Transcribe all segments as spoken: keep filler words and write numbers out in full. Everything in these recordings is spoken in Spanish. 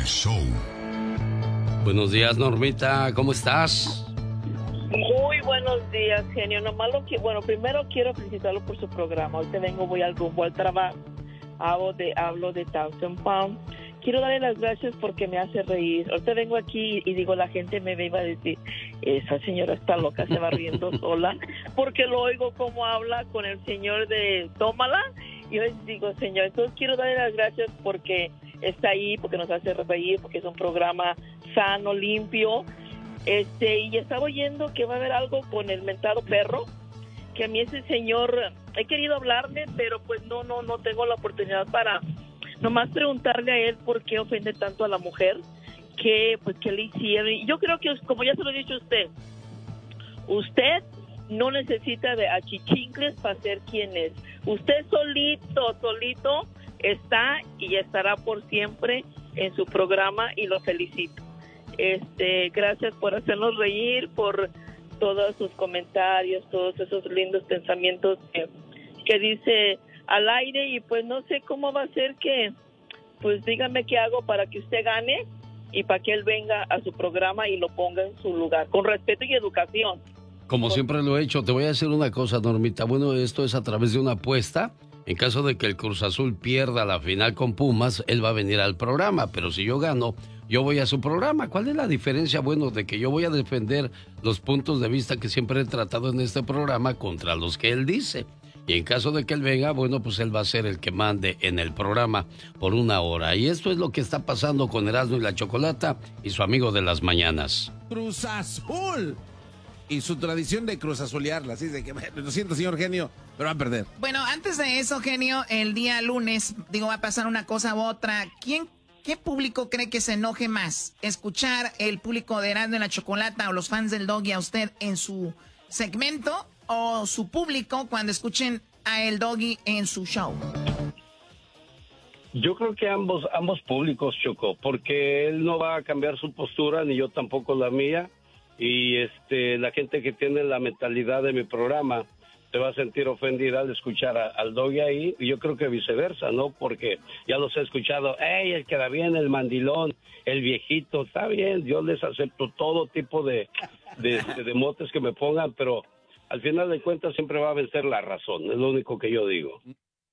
El show. Buenos días, Normita, ¿cómo estás? Muy buenos días, genio. Nomás lo que, bueno, primero quiero felicitarlo por su programa. Ahorita vengo, voy al rumbo al trabajo. Hablo de, hablo de Thousand Pound. Quiero darle las gracias porque me hace reír. Ahorita vengo aquí y digo, la gente me ve y va a decir, esa señora está loca, se va riendo sola, porque lo oigo como habla con el señor de Tómala. Y yo les digo, señor, entonces quiero darle las gracias porque está ahí, porque nos hace reír, porque es un programa sano, limpio. Este, y estaba oyendo que va a haber algo con el mentado perro, que a mí ese señor, he querido hablarle, pero pues no, no, no tengo la oportunidad para nomás preguntarle a él por qué ofende tanto a la mujer, que pues que le hicieron. Y yo creo que, como ya se lo he dicho a usted, usted no necesita de achichincles para ser quien es. Usted solito, solito está y estará por siempre en su programa y lo felicito. Este, gracias por hacernos reír, por todos sus comentarios, todos esos lindos pensamientos que, que dice al aire, y pues no sé cómo va a ser que, pues dígame qué hago para que usted gane y para que él venga a su programa y lo ponga en su lugar, con respeto y educación. Como Con... siempre lo he hecho, te voy a decir una cosa, Normita. Bueno, esto es a través de una apuesta. En caso de que el Cruz Azul pierda la final con Pumas, él va a venir al programa, pero si yo gano, yo voy a su programa. ¿Cuál es la diferencia? Bueno, de que yo voy a defender los puntos de vista que siempre he tratado en este programa contra los que él dice. Y en caso de que él venga, bueno, pues él va a ser el que mande en el programa por una hora. Y esto es lo que está pasando con Erasmo y la Chocolata y su amigo de las mañanas. Cruz Azul. Y su tradición de Cruz Azulearla. Así de que, lo siento, señor genio, pero va a perder. Bueno, antes de eso, genio, el día lunes, digo, va a pasar una cosa u otra. ¿Quién, qué público cree que se enoje más? ¿Escuchar el público de Erasmo y la Chocolata o los fans del Doggy a usted en su segmento, o su público cuando escuchen a el Doggy en su show? Yo creo que ambos ambos públicos, Choco, porque él no va a cambiar su postura, ni yo tampoco la mía, y este la gente que tiene la mentalidad de mi programa se va a sentir ofendida al escuchar a, al Doggy ahí, y yo creo que viceversa, ¿no? Porque ya los he escuchado, ¡ey, el queda bien, el mandilón, el viejito! Está bien, yo les acepto todo tipo de, de, de, de motes que me pongan, pero al final de cuentas siempre va a vencer la razón, es lo único que yo digo.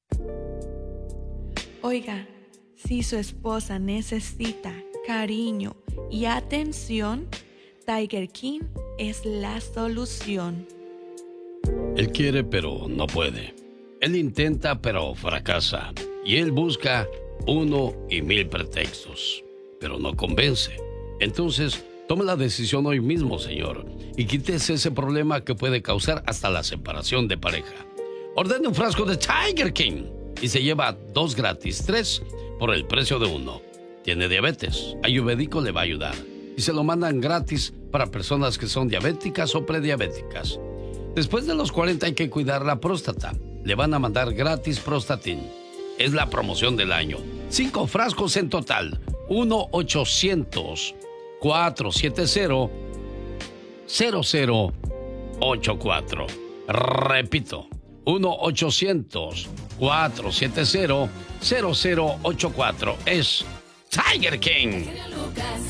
Oiga, si su esposa necesita cariño y atención, Tiger King es la solución. Él quiere, pero no puede. Él intenta, pero fracasa. Y él busca uno y mil pretextos, pero no convence. Entonces, tome la decisión hoy mismo, señor, y quítese ese problema que puede causar hasta la separación de pareja. Ordene un frasco de Tiger King y se lleva dos gratis, tres por el precio de uno. Tiene diabetes, Ayurvédico le va a ayudar. Y se lo mandan gratis para personas que son diabéticas o prediabéticas. Después de los cuarenta hay que cuidar la próstata. Le van a mandar gratis Prostatin. Es la promoción del año. Cinco frascos en total. uno ochocientos cuatrocientos setenta cero cero ocho cuatro. Repito, uno ochocientos cuatrocientos setenta cero cero ocho cuatro. Es Tiger King.